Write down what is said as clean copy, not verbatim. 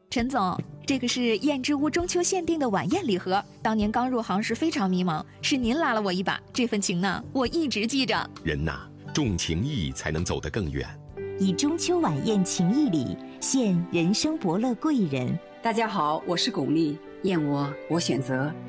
陈总，这个是燕之屋中秋限定的晚宴礼盒，当年刚入行时非常迷茫，是您拉了我一把，这份情呢，我一直记着。 人呐，重情义才能走得更远。 以中秋晚宴情谊礼，献人生伯乐贵人。 大家好，我是巩俐，燕窝我选择